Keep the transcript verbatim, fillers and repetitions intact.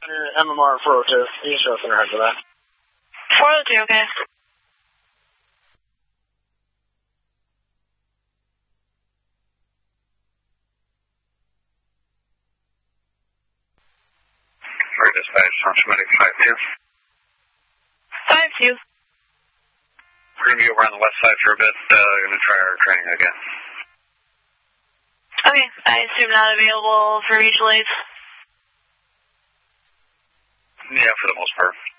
M M R four oh two. You can show us in ahead for that. four oh two, okay. For dispatch, Transmitting five two. five two. We're going to be over on the west side for a bit. Uh, going to try our training again. Okay, I assume not available for regional aids? Yeah, for the most part.